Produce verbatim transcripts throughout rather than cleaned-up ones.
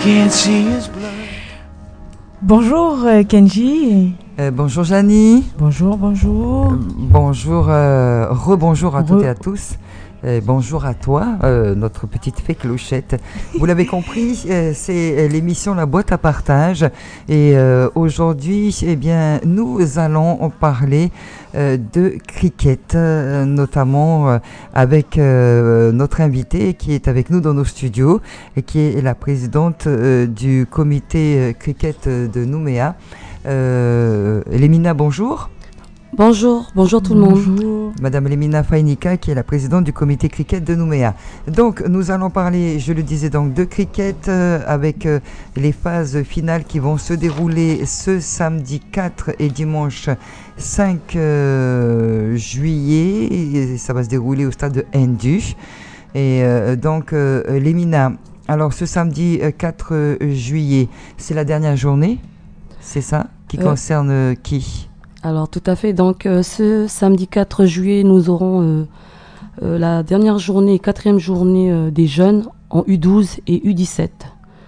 can't see his blood. Bonjour euh, Kenji. Euh, bonjour Janie. Bonjour, bonjour. Euh, bonjour, euh, rebonjour à Re- toutes et à tous. Euh, bonjour à toi, euh, notre petite fée Clochette. Vous l'avez compris, euh, c'est l'émission La Boîte à Partage. Et euh, aujourd'hui, eh bien, nous allons parler euh, de cricket, euh, notamment euh, avec euh, notre invitée qui est avec nous dans nos studios et qui est la présidente euh, du comité euh, cricket de Nouméa. Euh, Lémina, bonjour. Bonjour, bonjour tout le monde. Bonjour. Madame Lémina Fainika, qui est la présidente du comité cricket de Nouméa. Donc, nous allons parler, je le disais donc, de cricket euh, avec euh, les phases finales qui vont se dérouler ce samedi quatre et dimanche cinq euh, juillet. Et ça va se dérouler au stade de Ndu. Et euh, donc, euh, Lémina, alors ce samedi euh, quatre juillet, c'est la dernière journée, c'est ça, qui Euh. concerne euh, qui ? Alors tout à fait, donc euh, ce samedi quatre juillet, nous aurons euh, euh, la dernière journée, quatrième journée euh, des jeunes en U douze et U dix-sept.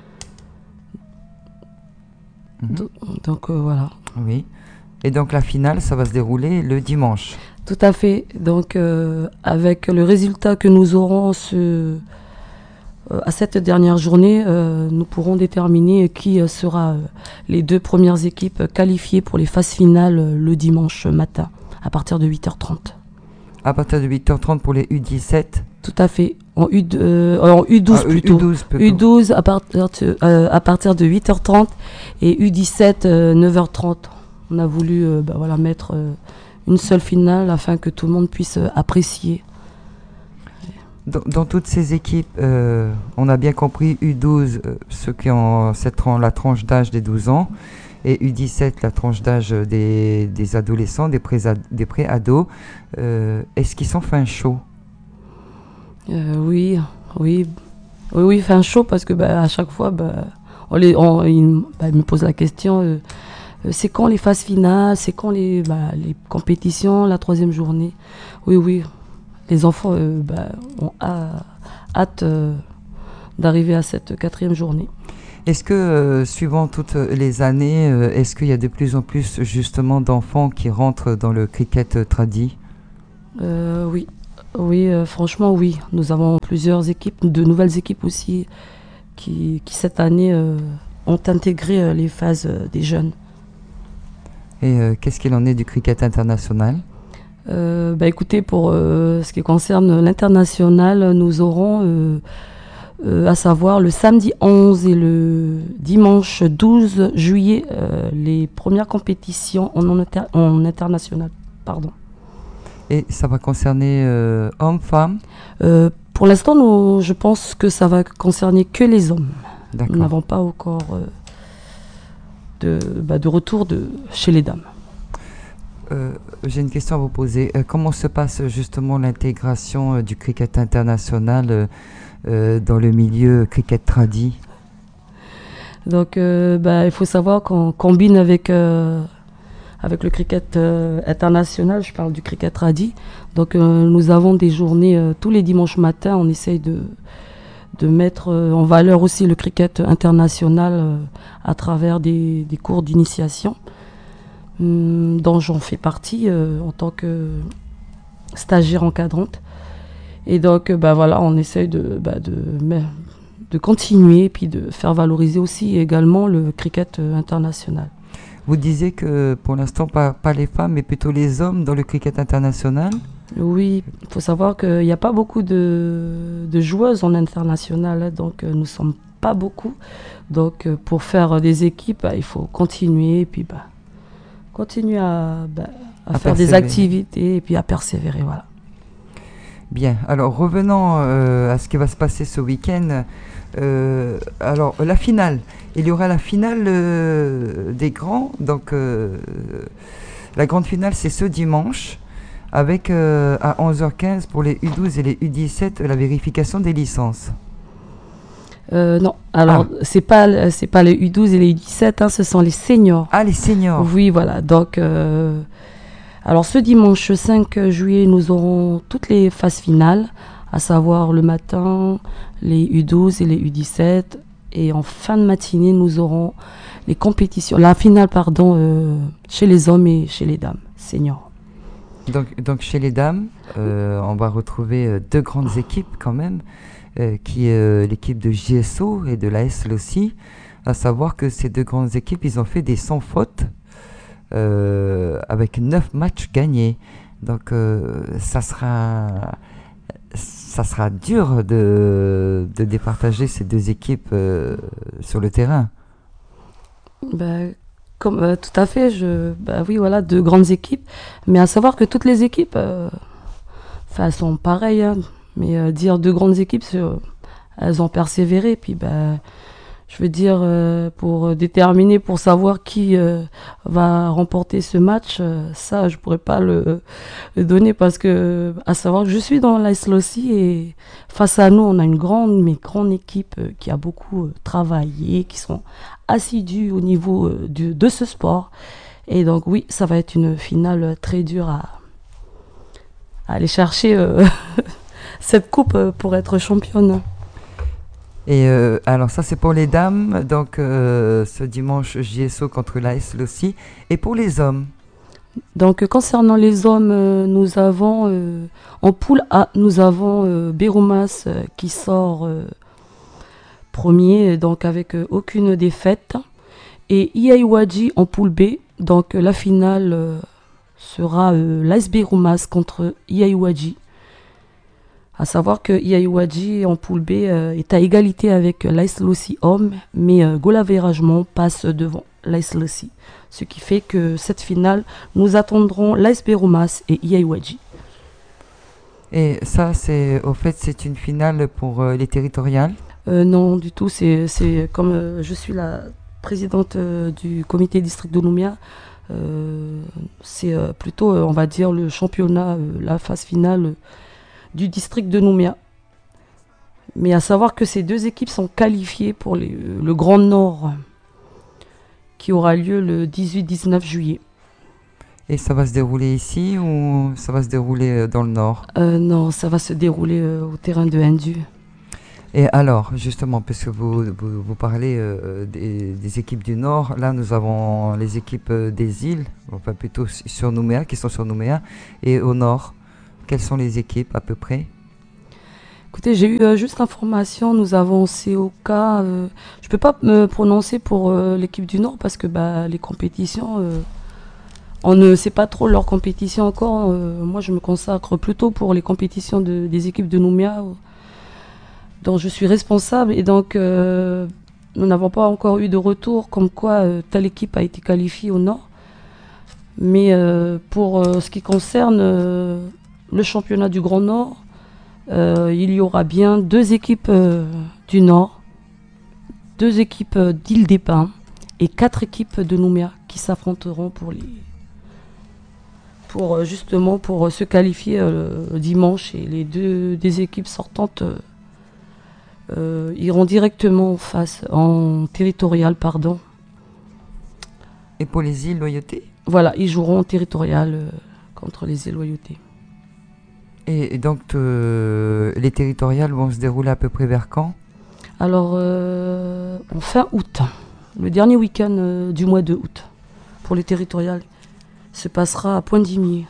Mhm. Do- Donc euh, voilà. Oui. Et donc la finale, ça va se dérouler le dimanche. Tout à fait, donc euh, avec le résultat que nous aurons ce, euh, à cette dernière journée, euh, nous pourrons déterminer qui euh, sera euh, les deux premières équipes qualifiées pour les phases finales euh, le dimanche matin à partir de huit heures trente. À partir de huit heures trente pour les U dix-sept. Tout à fait, en, U, euh, en U douze Ah, plutôt. U douze plutôt. U douze à partir de, euh, à partir de huit heures trente et U dix-sept euh, neuf heures trente. On a voulu euh, bah, voilà, mettre euh, une seule finale afin que tout le monde puisse euh, apprécier. Dans, dans toutes ces équipes, euh, on a bien compris U douze, euh, ceux qui ont cette tran- la tranche d'âge des douze ans, et U dix-sept, la tranche d'âge des, des adolescents, des pré-ad- des pré-ados. Euh, est-ce qu'ils sont fin chaud ? Euh, oui, oui, oui, oui, fait un chaud parce que bah, à chaque fois, bah, on les, on, ils, bah, ils me posent la question euh, euh, c'est quand les phases finales, c'est quand les, bah, les compétitions, la troisième journée. Oui, oui, les enfants euh, bah, ont ha- hâte euh, d'arriver à cette quatrième journée. Est-ce que, euh, suivant toutes les années, euh, est-ce qu'il y a de plus en plus justement d'enfants qui rentrent dans le cricket euh, tradi ? Euh, oui, oui, euh, franchement, oui. Nous avons plusieurs équipes, de nouvelles équipes aussi, qui, qui cette année euh, ont intégré euh, les phases euh, des jeunes. Et euh, qu'est-ce qu'il en est du cricket international ? Euh, bah écoutez, pour euh, ce qui concerne l'international, nous aurons, euh, euh, à savoir le samedi onze et le dimanche douze juillet, euh, les premières compétitions en, en, inter- en international. Pardon. Et ça va concerner euh, hommes, femmes ? Euh, pour l'instant, nous, je pense que ça va concerner que les hommes. D'accord. Nous n'avons pas encore euh, de, bah, de retour de, chez les dames. Euh, j'ai une question à vous poser. Euh, comment se passe justement l'intégration euh, du cricket international euh, euh, dans le milieu cricket tradi ? Donc, euh, bah, il faut savoir qu'on combine avec, euh, avec le cricket euh, international, je parle du cricket tradi. Donc, euh, nous avons des journées euh, tous les dimanches matins. On essaye de, de mettre euh, en valeur aussi le cricket international euh, à travers des, des cours d'initiation, hum, dont j'en fais partie euh, en tant que stagiaire encadrante. Et donc, euh, bah, voilà, on essaye de, bah, de, de continuer et puis de faire valoriser aussi également le cricket euh, international. Vous disiez que pour l'instant, pas, pas les femmes, mais plutôt les hommes dans le cricket international ? Oui, il faut savoir qu'il n'y a pas beaucoup de, de joueuses en international, hein, donc euh, nous ne sommes pas beaucoup. Donc euh, pour faire euh, des équipes, bah, il faut continuer et puis bah, continuer à, bah, à, À faire des persévérer. activités et puis à persévérer. Voilà. Bien, alors revenons euh, à ce qui va se passer ce week-end. Euh, alors la finale, il y aura la finale euh, des grands, donc euh, la grande finale c'est ce dimanche avec euh, à onze heures quinze pour les U douze et les U dix-sept la vérification des licences. Euh, non, alors Ah. c'est pas c'est pas les U douze et les U dix-sept, hein, ce sont les seniors. Ah, les seniors. Oui, voilà. Donc, euh, alors ce dimanche cinq juillet, nous aurons toutes les phases finales, à savoir le matin, les U douze et les U dix-sept, Et en fin de matinée, nous aurons les compétitions, la finale pardon, euh, chez les hommes et chez les dames seniors. Donc, donc chez les dames, euh, on va retrouver euh, deux grandes équipes quand même, euh, qui est euh, l'équipe de J S O et de l'A S L aussi. À savoir que ces deux grandes équipes, ils ont fait des sans fautes euh, avec neuf matchs gagnés. Donc euh, ça sera ça sera dur de, de départager ces deux équipes euh, sur le terrain. Bah, comme, euh, tout à fait, je, bah oui, voilà, deux grandes équipes. Mais à savoir que toutes les équipes, euh, enfin, elles sont pareilles. Hein, mais euh, dire deux grandes équipes, euh, elles ont persévéré. Puis, bah, je veux dire, euh, pour déterminer, pour savoir qui euh, va remporter ce match, euh, ça, je pourrais pas le, le donner parce que, à savoir que je suis dans l'A S L aussi et face à nous, on a une grande, mais grande équipe euh, qui a beaucoup euh, travaillé, qui sont assidus au niveau euh, du, de ce sport. Et donc, oui, ça va être une finale très dure à, à aller chercher euh, cette coupe euh, pour être championne. Et euh, alors ça c'est pour les dames, donc euh, ce dimanche J S O contre l'A S L aussi. Et pour les hommes? Donc, euh, concernant les hommes, euh, nous avons euh, en poule A, nous avons euh, Beroumas euh, qui sort euh, premier, donc avec euh, aucune défaite. Et Iaiwadji en poule B, donc euh, la finale euh, sera euh, l'A S Beroumas contre Iaiwadji. À savoir que Iaiwadji en poule B euh, est à égalité avec l'A S L aussi homme, mais euh, goal averagement passe devant l'A S L aussi. Ce qui fait que cette finale, nous attendrons l'A S Beroumas et Iaiwadji. Et ça, c'est au fait, c'est une finale pour euh, les territoriales? euh, Non, du tout. C'est, c'est comme euh, je suis la présidente euh, du comité district de Nouméa, euh, c'est euh, plutôt, euh, on va dire, le championnat, euh, la phase finale euh, du district de Nouméa. Mais à savoir que ces deux équipes sont qualifiées pour les, le Grand Nord qui aura lieu le dix-huit dix-neuf juillet. Et ça va se dérouler ici ou ça va se dérouler dans le Nord? euh, Non, ça va se dérouler euh, au terrain de Hindu. Et alors, justement, puisque vous, vous, vous parlez euh, des, des équipes du Nord, là nous avons les équipes euh, des îles, enfin plutôt sur Nouméa, qui sont sur Nouméa, et au Nord. Quelles sont les équipes à peu près? Écoutez, j'ai eu euh, juste l'information, nous avons C O K. Euh, je ne peux pas me prononcer pour euh, l'équipe du Nord parce que bah, les compétitions, euh, on ne sait pas trop leurs compétitions encore. Euh, moi, je me consacre plutôt pour les compétitions de, des équipes de Nouméa, euh, dont je suis responsable. Et donc, euh, nous n'avons pas encore eu de retour comme quoi euh, telle équipe a été qualifiée au Nord. Mais euh, pour euh, ce qui concerne euh, le championnat du Grand Nord, euh, il y aura bien deux équipes euh, du Nord, deux équipes euh, d'Île-des-Pins et quatre équipes de Nouméa qui s'affronteront pour les, pour euh, justement pour euh, se qualifier euh, dimanche. Et les deux des équipes sortantes euh, euh, iront directement en face, en territorial, pardon. Et pour les îles Loyauté? Voilà, ils joueront en territorial euh, contre les îles Loyauté. Et, et donc, euh, les territoriales vont se dérouler à peu près vers quand? Alors, euh, en fin août, le dernier week-end euh, du mois de août, pour les territoriales, se passera à Pointe-Dimier.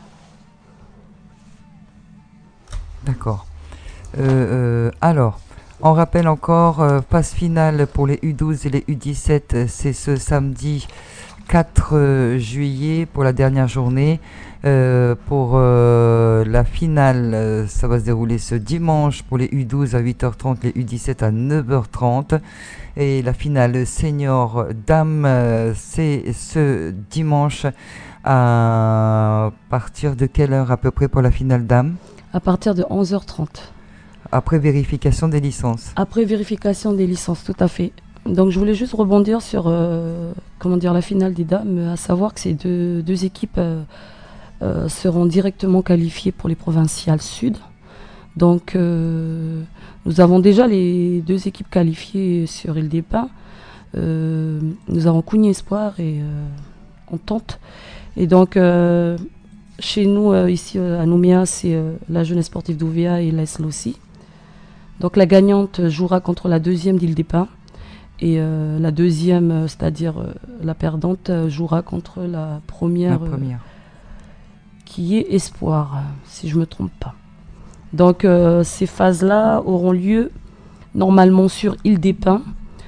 D'accord. Euh, euh, alors, on rappelle encore, euh, phase finale pour les U douze et les U dix-sept, c'est ce samedi quatre juillet pour la dernière journée. Euh, pour euh, la finale, euh, ça va se dérouler ce dimanche pour les U douze à huit heures trente, les U dix-sept à neuf heures trente. Et la finale senior dame, euh, c'est ce dimanche à partir de quelle heure à peu près pour la finale dame? À partir de onze heures trente. Après vérification des licences. Après vérification des licences, tout à fait. Donc je voulais juste rebondir sur euh, comment dire, la finale des dames, à savoir que ces deux, deux équipes euh, euh, seront directement qualifiées pour les provinciales sud. Donc euh, nous avons déjà les deux équipes qualifiées sur Île-des-Pins. Euh, nous avons Cougny Espoir et euh, on tente. Et donc euh, chez nous, euh, ici euh, à Nouméa, c'est euh, la jeunesse sportive d'Ouvéa et l'A S L aussi. Donc la gagnante jouera contre la deuxième d'Île-des-Pins. Et euh, la deuxième, euh, c'est-à-dire euh, la perdante, euh, jouera contre la première, La première. euh, qui est Espoir, si je ne me trompe pas. Donc euh, ces phases-là auront lieu normalement sur Île des Pins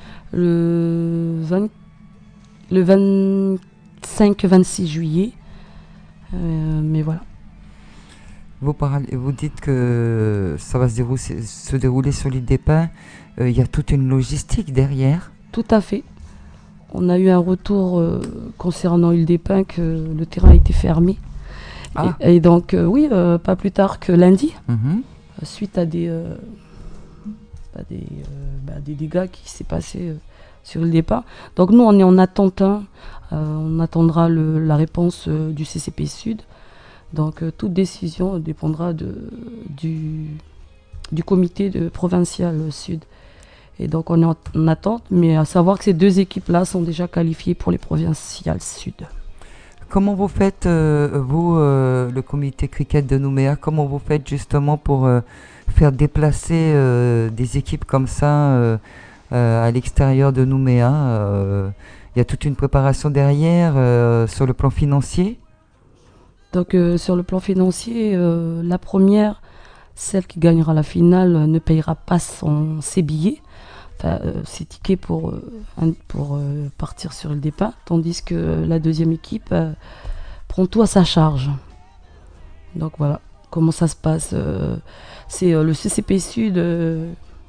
le, vingt, le vingt-cinq vingt-six juillet. Euh, mais voilà. Vous, parlez, vous dites que ça va se dérouler, se dérouler sur l'île des Pins. Il euh, y a toute une logistique derrière. Tout à fait. On a eu un retour euh, concernant Île des Pins que le terrain a été fermé. Ah. Et, et donc, euh, oui, euh, pas plus tard que lundi, Mm-hmm. suite à des, euh, bah, des, euh, bah, des dégâts qui s'est passé euh, sur Île des Pins. Donc nous, on est en attente. Hein. Euh, on attendra le, la réponse euh, du C C P Sud. Donc euh, toute décision dépendra de, du, du comité de provincial Sud. Et donc on est en, en attente, mais à savoir que ces deux équipes-là sont déjà qualifiées pour les provinciales Sud. Comment vous faites, euh, vous, euh, le comité cricket de Nouméa, comment vous faites justement pour euh, faire déplacer euh, des équipes comme ça euh, euh, à l'extérieur de Nouméa? euh, Il y a toute une préparation derrière euh, sur le plan financier? Donc euh, sur le plan financier, euh, la première, celle qui gagnera la finale, euh, ne payera pas son, ses billets, enfin, euh, ses tickets pour, euh, un- pour euh, partir sur le départ, tandis que la deuxième équipe euh, prend tout à sa charge. Donc voilà comment ça se passe. euh, c'est euh, le C C P Sud euh,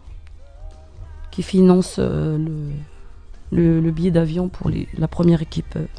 qui finance euh, le, le, le billet d'avion pour les, la première équipe euh,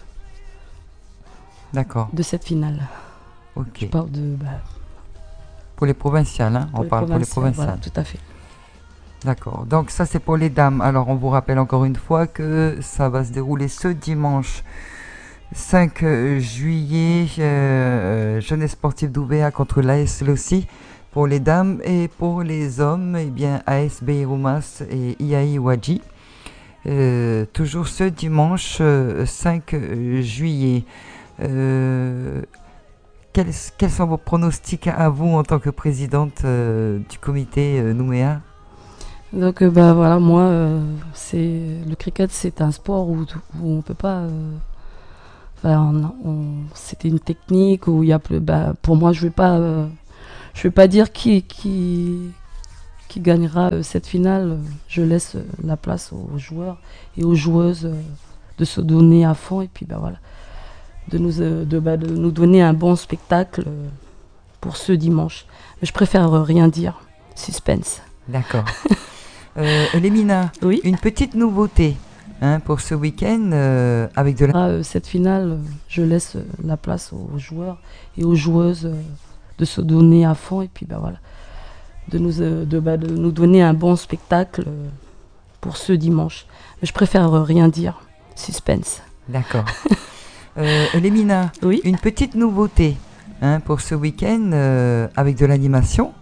D'accord, de cette finale. ok. Je parle de... bah, Pour les provinciales, hein, on pour les parle pour les provinciales, provinciales. voilà, tout à fait. D'accord, donc ça c'est pour les dames. Alors on vous rappelle encore une fois que ça va se dérouler ce dimanche cinq juillet, euh, Jeunesse sportive d'Ouvéa contre l'A S Lossi pour les dames, et pour les hommes, eh bien A S B Roumas et I A I Wadji. Euh, toujours ce dimanche euh, cinq juillet. Euh, quels, quels sont vos pronostics à vous en tant que présidente euh, du comité euh, Nouméa? Donc euh, bah voilà, moi euh, c'est le cricket, c'est un sport où, où on peut pas euh, enfin, on- on- c'était une technique où il y a plus bah, pour moi je vais pas euh, je vais pas dire qui qui qui gagnera euh, cette finale. Je laisse euh, la place aux joueurs et aux joueuses euh, de se donner à fond et puis bah voilà, de nous euh, de, bah, de nous donner un bon spectacle euh, pour ce dimanche. Mais je préfère euh, rien dire. Suspense. D'accord. euh, Lémina, Oui. une petite nouveauté hein, pour ce week-end euh, avec de la... Ah, euh, cette finale, euh, je laisse euh, la place aux joueurs et aux joueuses euh, de se donner à fond et puis bah voilà, de nous euh, de, bah, de nous donner un bon spectacle euh, pour ce dimanche. Mais je préfère euh, rien dire. Suspense. D'accord. euh, Lémina, Oui. une petite nouveauté hein, pour ce week-end euh, avec de l'animation.